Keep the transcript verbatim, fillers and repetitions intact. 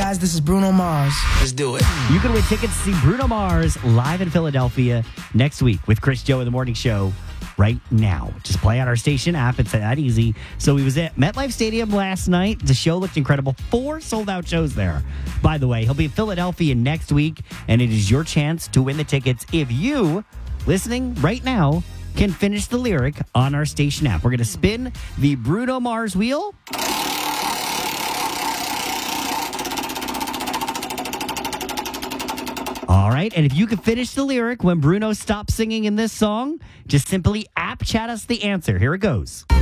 guys, this is Bruno Mars. Let's do it. You can win tickets to see Bruno Mars live in Philadelphia next week with Chris Joe in the Morning Show right now. Just play on our station app. It's that easy. So he was at MetLife Stadium last night. The show looked incredible. Four sold-out shows there. By the way, he'll be in Philadelphia next week, and it is your chance to win the tickets if you, listening right now, can finish the lyric on our station app. We're going to spin the Bruno Mars wheel. All right, and if you can finish the lyric when Bruno stops singing in this song, just simply app chat us the answer. Here it goes.